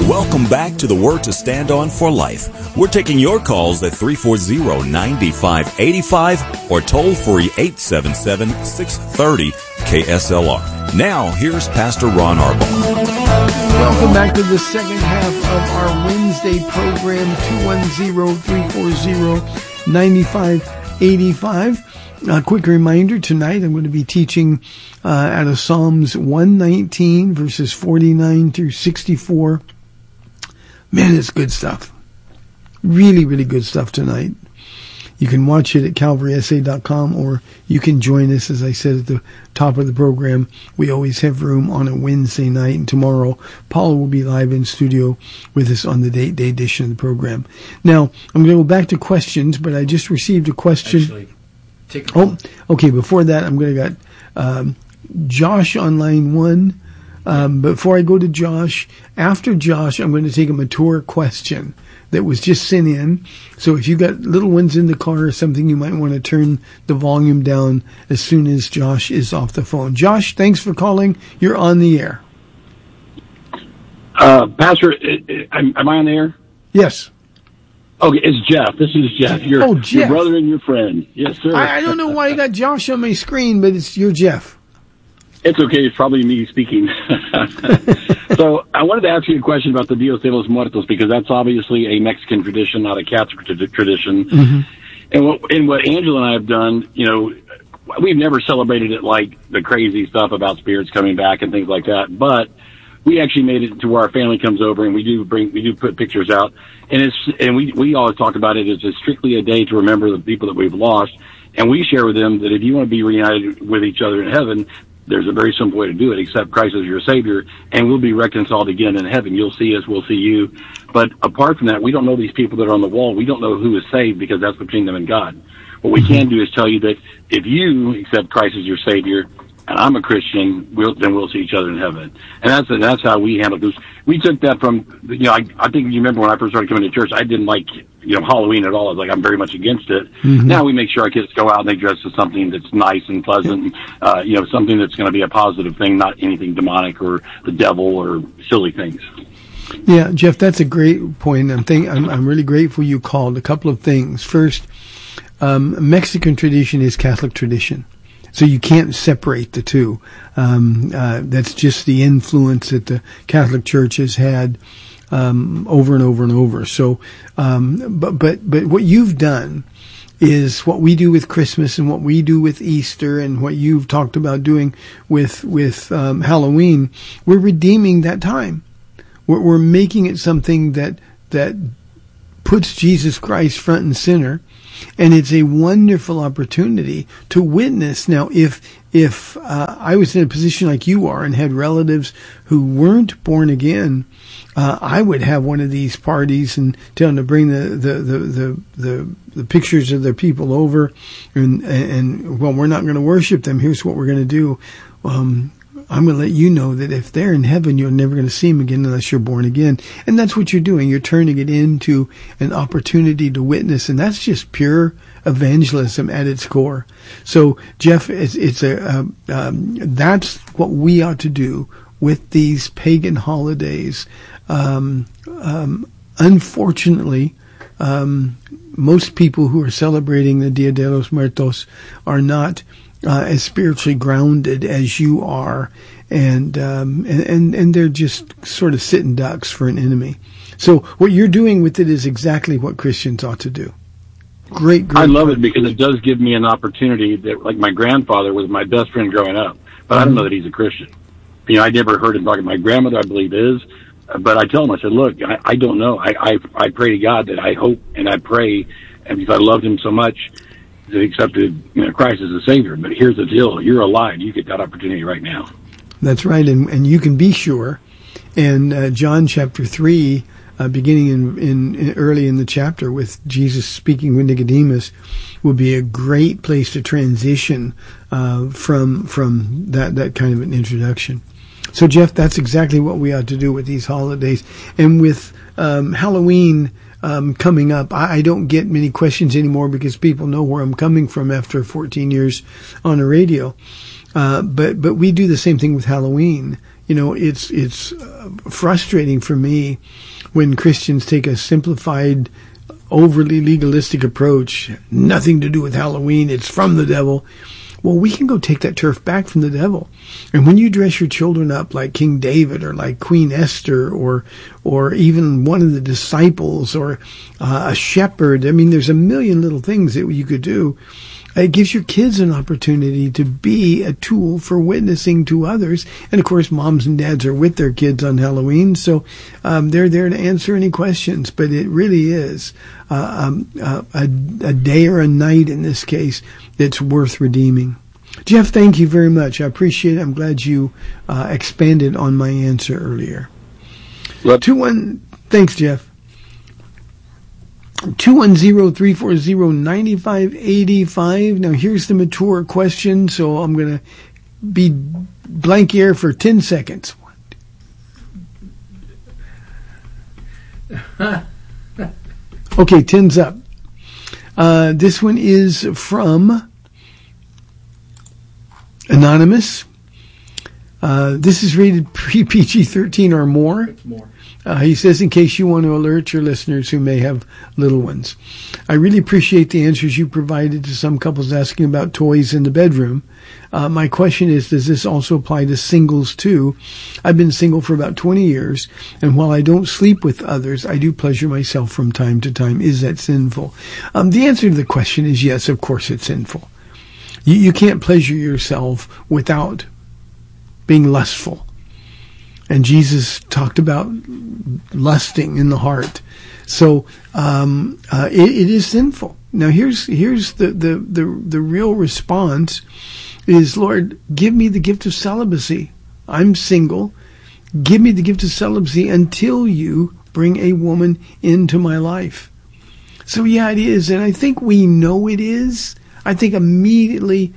Welcome back to the Word to Stand On for Life. We're taking your calls at 340-9585 or toll free 877-630-KSLR. Now, here's Pastor Ron Arbaugh. Welcome back to the second half of our Wednesday program, 210-340-9585. A quick reminder, tonight I'm going to be teaching out of Psalms 119, verses 49 through 64. Man, it's good stuff. Really, really good stuff tonight. You can watch it at calvarysa.com, or you can join us, as I said at the top of the program. We always have room on a Wednesday night, and tomorrow Paula will be live in studio with us on the Date Day edition of the program. Now, I'm going to go back to questions, but I just received a question. Okay, before that, I'm going to got Josh on line 1. Before I go to Josh, after Josh, I'm going to take a mature question that was just sent in. So if you got little ones in the car or something, you might want to turn the volume down as soon as Josh is off the phone. Josh, thanks for calling. You're on the air. Pastor, am I on the air? Yes. Okay, it's Jeff. This is Jeff. Your brother and your friend. Yes, sir. I don't know why you got Josh on my screen, but you're Jeff. It's okay. It's probably me speaking. So I wanted to ask you a question about the Dios de los Muertos, because that's obviously a Mexican tradition, not a Catholic tradition. Mm-hmm. And what Angela and I have done, we've never celebrated it like the crazy stuff about spirits coming back and things like that, but we actually made it to where our family comes over, and we do put pictures out, and we always talk about it as just strictly a day to remember the people that we've lost, and we share with them that if you want to be reunited with each other in heaven, there's a very simple way to do it: accept Christ as your Savior, and we'll be reconciled again in heaven. You'll see us, we'll see you. But apart from that, we don't know these people that are on the wall. We don't know who is saved, because that's between them and God. What we can do is tell you that if you accept Christ as your Savior, and I'm a Christian, then we'll see each other in heaven. And that's how we handle this. We took that from, I think you remember when I first started coming to church, I didn't like, Halloween at all. I was like, I'm very much against it. Mm-hmm. Now we make sure our kids go out and they dress as something that's nice and pleasant, something that's going to be a positive thing, not anything demonic or the devil or silly things. Yeah, Jeff, that's a great point. I'm really grateful you called. A couple of things. First, Mexican tradition is Catholic tradition. So you can't separate the two. That's just the influence that the Catholic Church has had over and over and over. So, but what you've done is what we do with Christmas and what we do with Easter and what you've talked about doing with Halloween. We're redeeming that time. We're making it something that puts Jesus Christ front and center. And it's a wonderful opportunity to witness. Now, if I was in a position like you are and had relatives who weren't born again, I would have one of these parties and tell them to bring the pictures of their people over, and well, we're not going to worship them. Here's what we're going to do. I'm going to let you know that if they're in heaven, you're never going to see them again unless you're born again. And that's what you're doing. You're turning it into an opportunity to witness, and that's just pure evangelism at its core. So, Jeff, that's what we ought to do with these pagan holidays. Unfortunately, most people who are celebrating the Dia de los Muertos are not as spiritually grounded as you are, and they're just sort of sitting ducks for an enemy. So what you're doing with it is exactly what Christians ought to do. Great. I love it because it does give me an opportunity that, like, my grandfather was my best friend growing up, but I don't know that he's a Christian. I never heard him talking. My grandmother, I believe, is, but I tell him, I said, look, I don't know. I pray to God that I hope and I pray, and because I loved him so much, that accepted Christ as a Savior. But here's the deal: you're alive. You get that opportunity right now. That's right, and you can be sure. And John chapter 3, beginning in early in the chapter with Jesus speaking with Nicodemus, will be a great place to transition from that kind of an introduction. So, Jeff, that's exactly what we ought to do with these holidays. And with Halloween coming up, I don't get many questions anymore because people know where I'm coming from after 14 years on the radio. But we do the same thing with Halloween. it's frustrating for me when Christians take a simplified, overly legalistic approach. Nothing to do with Halloween. It's from the devil. Well, we can go take that turf back from the devil. And when you dress your children up like King David or like Queen Esther or even one of the disciples or a shepherd, I mean, there's a million little things that you could do. It gives your kids an opportunity to be a tool for witnessing to others. And of course, moms and dads are with their kids on Halloween, so they're there to answer any questions. But it really is a day or a night in this case that's worth redeeming. Jeff, thank you very much. I appreciate it. I'm glad you expanded on my answer earlier. Thanks, Jeff. 210-340-9585. Now here's the mature question, so I'm going to be blank air for 10 seconds. Okay, 10's up. This one is from Anonymous. This is rated pre-PG-13 or more. It's more. He says, in case you want to alert your listeners who may have little ones. I really appreciate the answers you provided to some couples asking about toys in the bedroom. My question is, does this also apply to singles too? I've been single for about 20 years, and while I don't sleep with others, I do pleasure myself from time to time. Is that sinful? The answer to the question is yes, of course it's sinful. You can't pleasure yourself without being lustful. And Jesus talked about lusting in the heart. So it is sinful. Now here's the real response is, Lord, give me the gift of celibacy. I'm single. Give me the gift of celibacy until you bring a woman into my life. So yeah, it is. And I think we know it is. I think immediately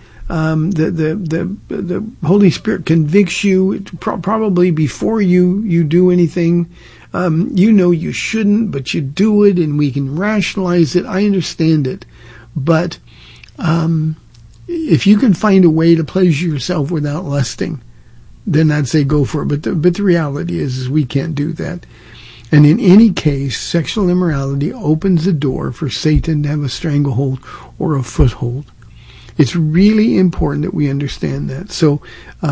the Holy Spirit convicts you, probably before you do anything. You shouldn't, but you do it, and we can rationalize it. I understand it. But if you can find a way to pleasure yourself without lusting, then I'd say go for it. But the reality is we can't do that. And in any case, sexual immorality opens the door for Satan to have a stranglehold or a foothold. It's really important that we understand that. So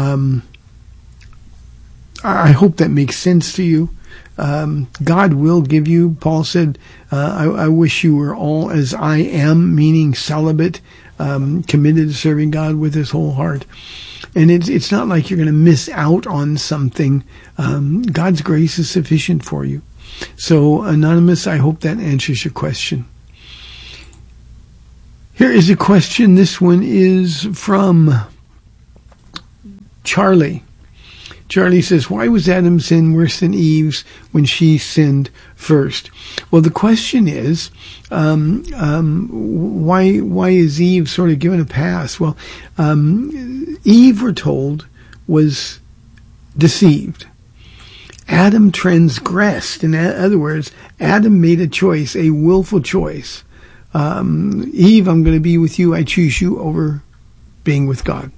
I hope that makes sense to you. God will give you, Paul said, I wish you were all as I am, meaning celibate, committed to serving God with his whole heart. And it's not like you're going to miss out on something. God's grace is sufficient for you. So, Anonymous, I hope that answers your question. Here is a question. This one is from Charlie. Charlie says, why was Adam's sin worse than Eve's when she sinned first? Well, the question is, why is Eve sort of given a pass? Well, Eve, we're told, was deceived. Adam transgressed. In other words, Adam made a choice, a willful choice. Eve, I'm going to be with you. I choose you over being with God.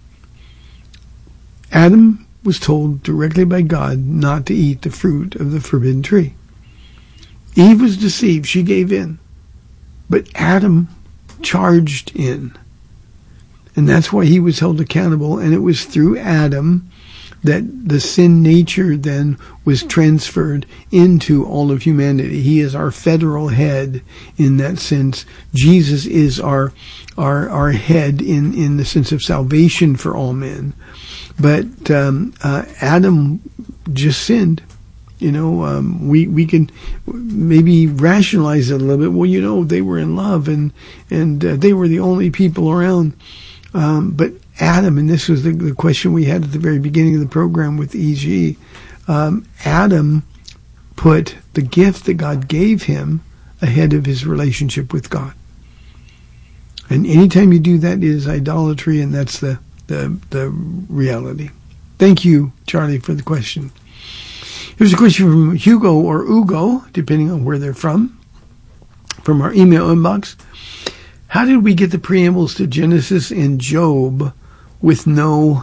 Adam was told directly by God not to eat the fruit of the forbidden tree. Eve was deceived. She gave in. But Adam charged in. And that's why he was held accountable. And it was through Adam that the sin nature then was transferred into all of humanity. He is our federal head in that sense. Jesus is our head in the sense of salvation for all men. But Adam just sinned. We can maybe rationalize it a little bit. Well, they were in love and they were the only people around. But Adam, and this was the question we had at the very beginning of the program with E.G., Adam put the gift that God gave him ahead of his relationship with God. And anytime you do that, it is idolatry, and that's the reality. Thank you, Charlie, for the question. Here's a question from Hugo or Ugo, depending on where they're from our email inbox. How did we get the preambles to Genesis and Job with no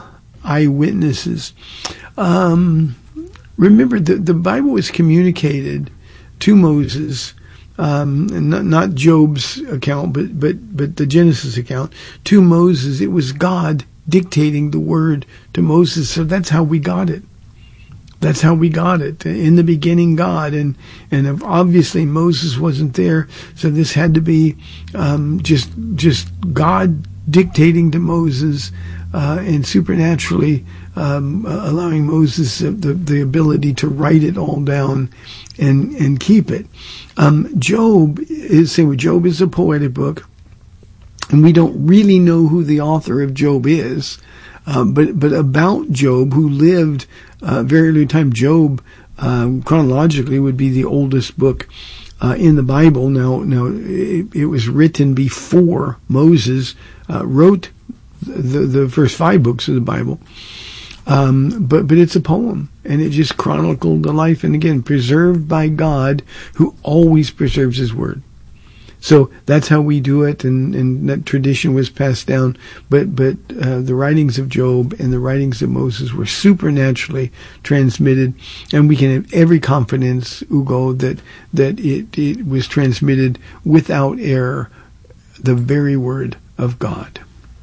eyewitnesses. Remember, the Bible was communicated to Moses, not Job's account, but the Genesis account, to Moses. It was God dictating the word to Moses, so that's how we got it. That's how we got it. In the beginning, God, and obviously Moses wasn't there, so this had to be just God dictating to Moses, and supernaturally allowing Moses the ability to write it all down and keep it. Job is a poetic book, and we don't really know who the author of Job is, but about Job, who lived very early time. Job chronologically would be the oldest book in the Bible. Now it was written before Moses wrote the first 5 books of the Bible. But it's a poem, and it just chronicled the life, and again, preserved by God, who always preserves His Word. So that's how we do it, and that tradition was passed down. But the writings of Job and the writings of Moses were supernaturally transmitted, and we can have every confidence, Ugo, that it was transmitted without error, the very Word of God.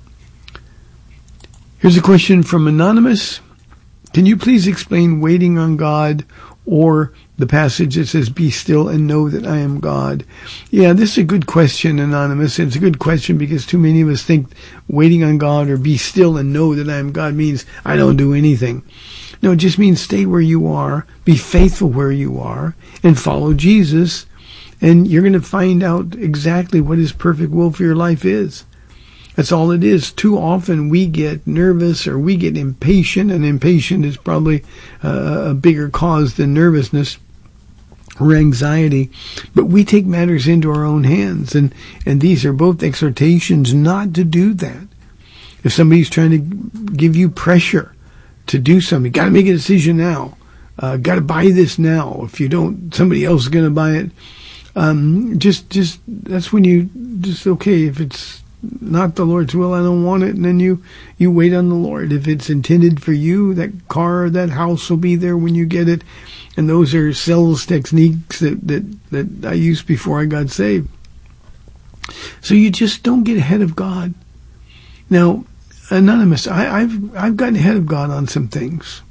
Here's a question from Anonymous. Can you please explain waiting on God, or the passage that says, "Be still and know that I am God"? Yeah, this is a good question, Anonymous. It's a good question because too many of us think waiting on God or be still and know that I am God means I don't do anything. No, it just means stay where you are, be faithful where you are, and follow Jesus, and you're going to find out exactly what His perfect will for your life is. That's all it is. Too often we get nervous or we get impatient, and impatient is probably a bigger cause than nervousness or anxiety. But we take matters into our own hands, and these are both exhortations not to do that. If somebody's trying to give you pressure to do something, got to make a decision now, got to buy this now. If you don't, somebody else is going to buy it. Just that's when you just, okay, if it's not the Lord's will, I don't want it, and then you wait on the Lord. If it's intended for you, that car, that house will be there when you get it. And those are sales techniques that I used before I got saved. So you just don't get ahead of God. Now, Anonymous, I've gotten ahead of God on some things.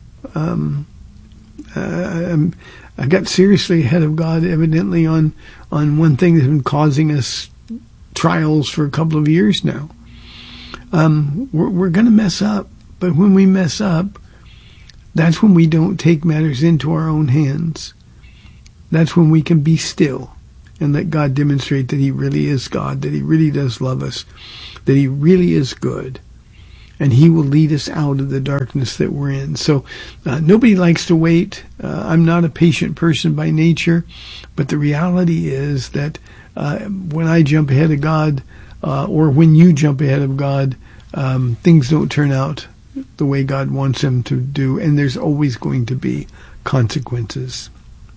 I got seriously ahead of God, evidently, on one thing that's been causing us trials for a couple of years now. We're going to mess up, but when we mess up, that's when we don't take matters into our own hands. That's when we can be still and let God demonstrate that He really is God, that He really does love us, that He really is good, and He will lead us out of the darkness that we're in. So nobody likes to wait. I'm not a patient person by nature, but the reality is that when I jump ahead of God, or when you jump ahead of God, things don't turn out the way God wants them to do, and there's always going to be consequences.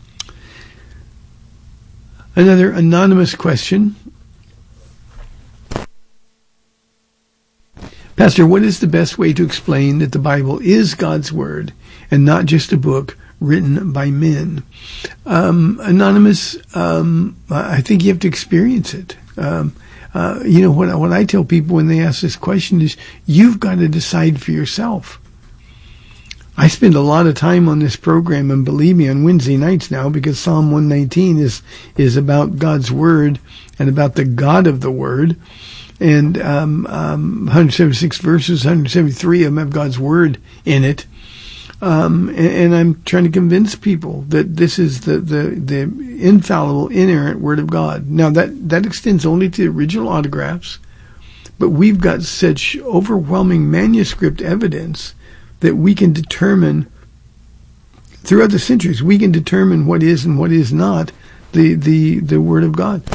Another anonymous question. Pastor, what is the best way to explain that the Bible is God's Word and not just a book written by men? Anonymous, I think you have to experience it. What I tell people when they ask this question is, you've got to decide for yourself. I spend a lot of time on this program, and believe me, on Wednesday nights now, because Psalm 119 is about God's Word and about the God of the Word. And 176 verses, 173 of them have God's Word in it. And I'm trying to convince people that this is the infallible, inerrant Word of God. Now, that extends only to the original autographs, but we've got such overwhelming manuscript evidence that we can determine, throughout the centuries, we can determine what is and what is not the Word of God.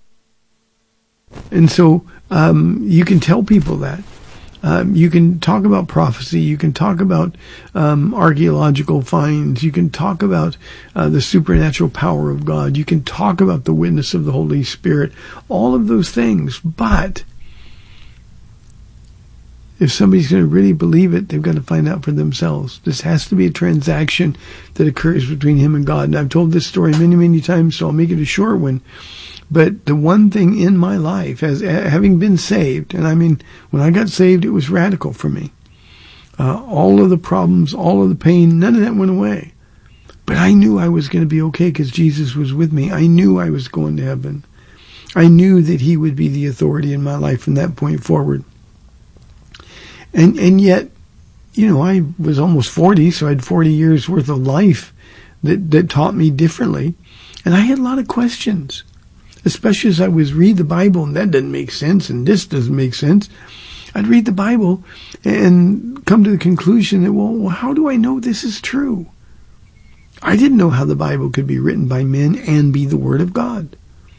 And so you can tell people that. You can talk about prophecy. You can talk about archaeological finds. You can talk about the supernatural power of God. You can talk about the witness of the Holy Spirit. All of those things. But if somebody's going to really believe it, they've got to find out for themselves. This has to be a transaction that occurs between him and God. And I've told this story many, many times, so I'll make it a short one. But the one thing in my life, as having been saved, and I mean, when I got saved, it was radical for me. All of the problems, all of the pain, none of that went away. But I knew I was going to be okay because Jesus was with me. I knew I was going to heaven. I knew that he would be the authority in my life from that point forward. And yet, you know, I was almost 40, so I had 40 years worth of life that taught me differently. And I had a lot of questions, especially as I was read the Bible, and that doesn't make sense, and this doesn't make sense. I'd read the Bible and come to the conclusion that, well, how do I know this is true? I didn't know how the Bible could be written by men and be the Word of God.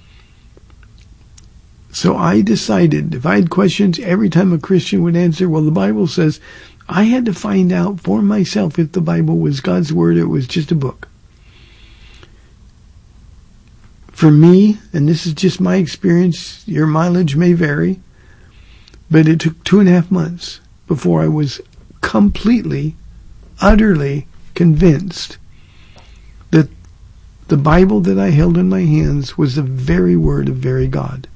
So I decided, if I had questions, every time a Christian would answer, well, the Bible says, I had to find out for myself if the Bible was God's Word or it was just a book. For me, and this is just my experience, your mileage may vary, but it took 2.5 months before I was completely, utterly convinced that the Bible that I held in my hands was the very Word of very God.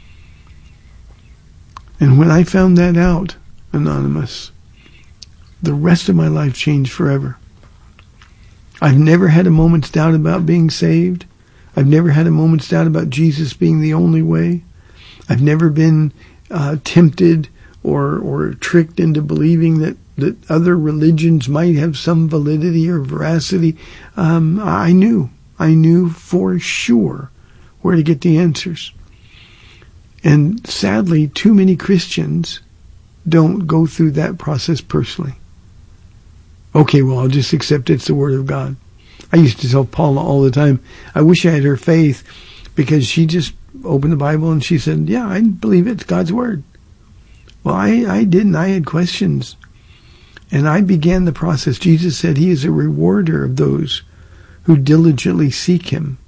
And when I found that out, Anonymous, the rest of my life changed forever. I've never had a moment's doubt about being saved. I've never had a moment's doubt about Jesus being the only way. I've never been tempted or tricked into believing that other religions might have some validity or veracity. I knew for sure where to get the answers. And sadly, too many Christians don't go through that process personally. Okay, well, I'll just accept it's the Word of God. I used to tell Paula all the time, I wish I had her faith, because she just opened the Bible and she said, yeah, I believe it's God's Word. Well, I didn't. I had questions. And I began the process. Jesus said he is a rewarder of those who diligently seek him.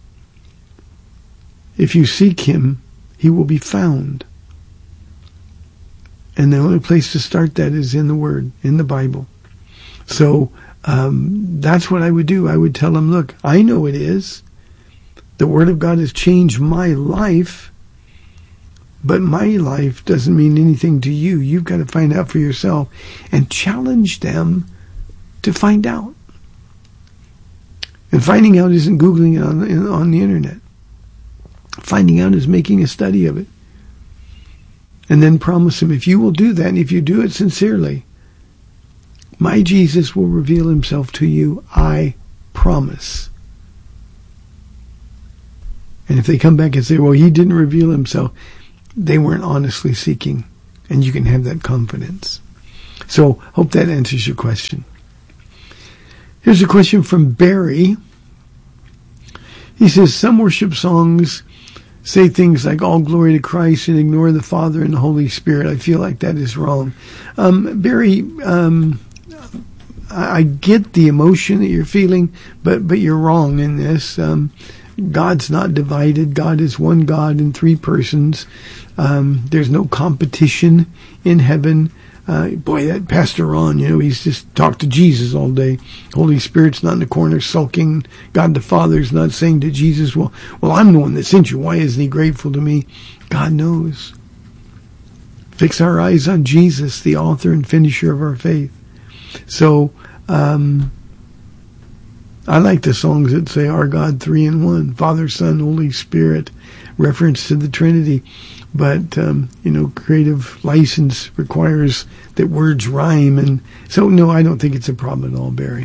If you seek him, he will be found. And the only place to start that is in the Word, in the Bible. So that's what I would do. I would tell him, look, I know it is. The Word of God has changed my life, but my life doesn't mean anything to you. You've got to find out for yourself, and challenge them to find out. And finding out isn't Googling it on the internet. Finding out is making a study of it. And then promise him, if you will do that, and if you do it sincerely, my Jesus will reveal himself to you, I promise. And if they come back and say, well, he didn't reveal himself, they weren't honestly seeking. And you can have that confidence. So, hope that answers your question. Here's a question from Barry. He says, some worship songs say things like all glory to Christ and ignore the Father and the Holy Spirit. I feel like that is wrong. Barry, I get the emotion that you're feeling, but you're wrong in this. God's not divided. God is one God in three persons. There's no competition in heaven. Boy, that Pastor Ron, he's just talked to Jesus all day. Holy Spirit's not in the corner sulking. God the Father's not saying to Jesus, well, I'm the one that sent you. Why isn't he grateful to me? God knows. Fix our eyes on Jesus, the author and finisher of our faith. So, I like the songs that say, our God, three in one, Father, Son, Holy Spirit, reference to the Trinity. But, creative license requires that words rhyme. And so, no, I don't think it's a problem at all, Barry.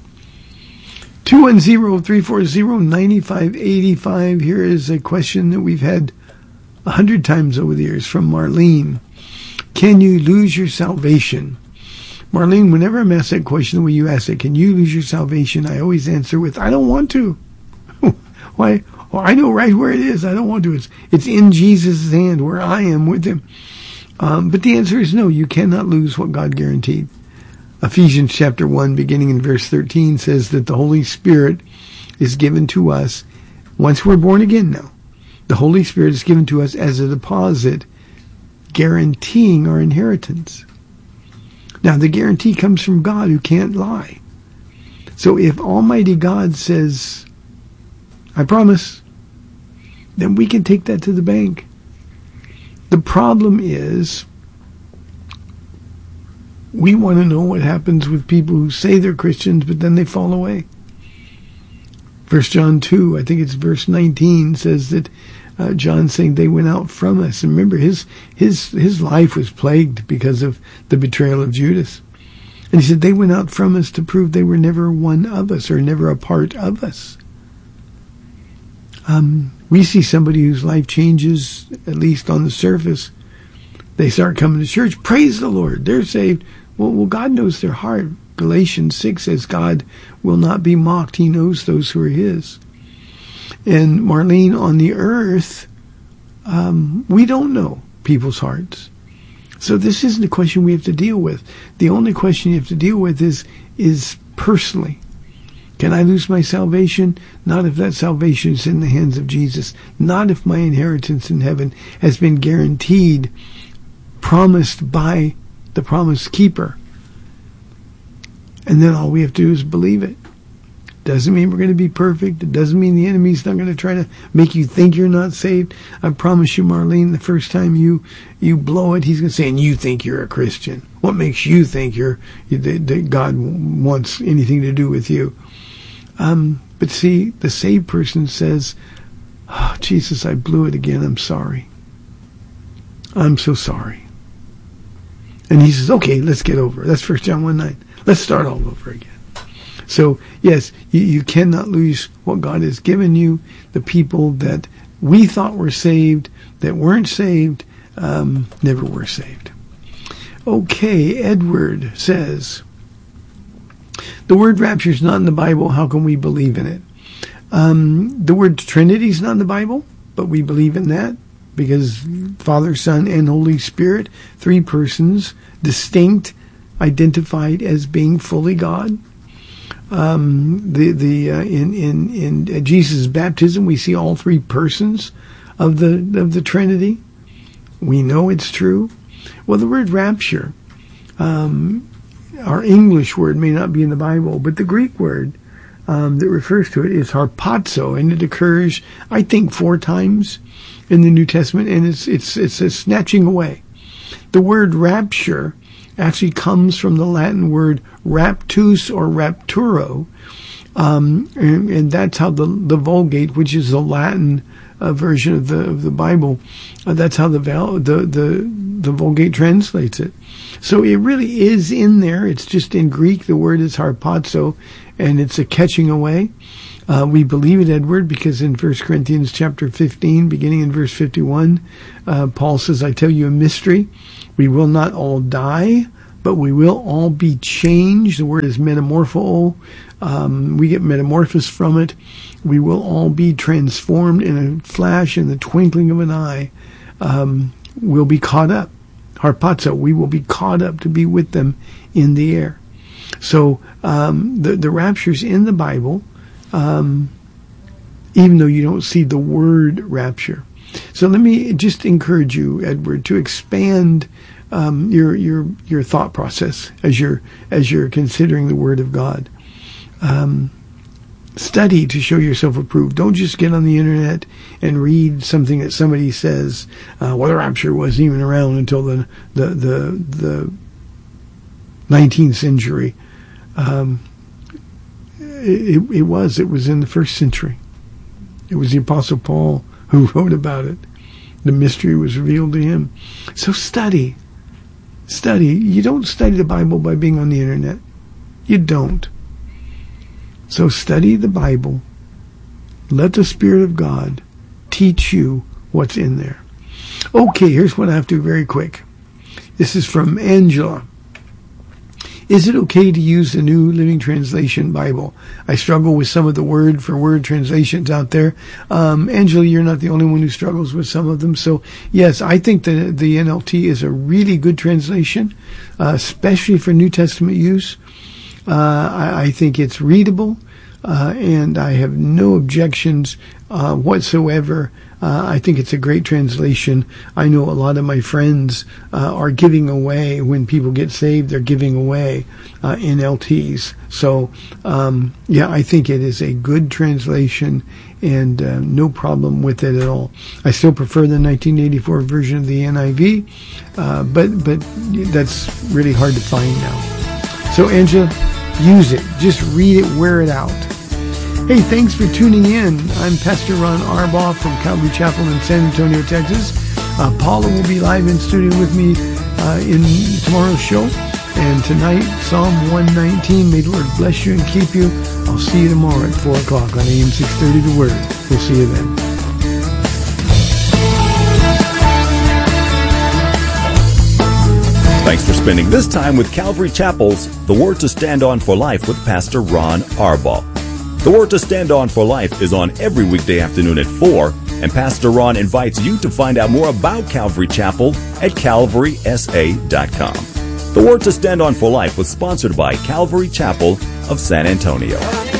210-340-9585. Here is a question that we've had 100 times over the years from Marlene. Can you lose your salvation? Marlene, whenever I'm asked that question, the way you ask it, can you lose your salvation? I always answer with, I don't want to. Why? Well, I know right where it is. I don't want to. It's in Jesus' hand where I am with him. But the answer is no. You cannot lose what God guaranteed. Ephesians chapter 1, beginning in verse 13, says that the Holy Spirit is given to us once we're born again now. The Holy Spirit is given to us as a deposit, guaranteeing our inheritance. Now, the guarantee comes from God, who can't lie. So if Almighty God says, I promise, then we can take that to the bank. The problem is, we want to know what happens with people who say they're Christians, but then they fall away. 1 John 2, I think it's verse 19, says that John saying they went out from us. And remember, his life was plagued because of the betrayal of Judas. And he said they went out from us to prove they were never one of us, or never a part of us. We see somebody whose life changes, at least on the surface. They start coming to church. Praise the Lord. They're saved. Well, God knows their heart. Galatians 6 says God will not be mocked. He knows those who are his. And Marlene, on the earth, we don't know people's hearts. So this isn't a question we have to deal with. The only question you have to deal with is personally. Can I lose my salvation? Not if that salvation is in the hands of Jesus. Not if my inheritance in heaven has been guaranteed, promised by the promise keeper. And then all we have to do is believe it. Doesn't mean we're going to be perfect. It doesn't mean the enemy's not going to try to make you think you're not saved. I promise you, Marlene, the first time you blow it, he's going to say, and you think you're a Christian. What makes you think that God wants anything to do with you? But see, the saved person says, oh, Jesus, I blew it again. I'm sorry. I'm so sorry. And he says, okay, let's get over it. That's 1 John 1:9. Let's start all over again. So, yes, you cannot lose what God has given you. The people that we thought were saved, that weren't saved, never were saved. Okay, Edward says, the word rapture is not in the Bible. How can we believe in it? The word Trinity is not in the Bible, but we believe in that because Father, Son, and Holy Spirit, 3 persons, distinct, identified as being fully God. In Jesus' baptism, we see all 3 persons of the Trinity. We know it's true. Well, the word rapture, our English word may not be in the Bible, but the Greek word that refers to it is harpazo, and it occurs, I think, 4 times in the New Testament, and it's a snatching away. The word rapture actually comes from the Latin word raptus or rapturo, and that's how the Vulgate, which is the Latin version of the Bible, that's how the Vulgate translates it. So it really is in there. It's just in Greek. The word is harpazo, and it's a catching away. We believe it, Edward, because in 1 Corinthians chapter 15, beginning in verse 51, Paul says, I tell you a mystery. We will not all die, but we will all be changed. The word is metamorpho. We get metamorphosis from it. We will all be transformed in a flash, in the twinkling of an eye. We'll be caught up. Harpazo, we will be caught up to be with them in the air. So the rapture's in the Bible, even though you don't see the word rapture. So let me just encourage you, Edward, to expand your thought process as you're considering the Word of God. Study to show yourself approved. Don't just get on the internet and read something that somebody says. Well, the rapture wasn't even around until the 19th century. It was in the 1st century. It was the Apostle Paul who wrote about it. The mystery was revealed to him. So study. You don't study the Bible by being on the internet. You don't. So study the Bible. Let the Spirit of God teach you what's in there. Okay, here's what I have to do very quick. This is from Angela. Is it okay to use the New Living Translation Bible? I struggle with some of the word-for-word translations out there. Angela, you're not the only one who struggles with some of them. So, yes, I think the NLT is a really good translation, especially for New Testament use. I think it's readable. and I have no objections whatsoever. I think it's a great translation. I know a lot of my friends are giving away, when people get saved, they're giving away NLTs. So, I think it is a good translation, and no problem with it at all. I still prefer the 1984 version of the NIV, but that's really hard to find now. So, Angela, use it. Just read it, wear it out. Hey, thanks for tuning in. I'm Pastor Ron Arbaugh from Calvary Chapel in San Antonio, Texas. Paula will be live in studio with me in tomorrow's show. And tonight, Psalm 119. May the Lord bless you and keep you. I'll see you tomorrow at 4 o'clock on AM 630 The Word. We'll see you then. Thanks for spending this time with Calvary Chapel's The Word to Stand On for Life with Pastor Ron Arbaugh. The Word to Stand On for Life is on every weekday afternoon at 4, and Pastor Ron invites you to find out more about Calvary Chapel at calvarysa.com. The Word to Stand On for Life was sponsored by Calvary Chapel of San Antonio.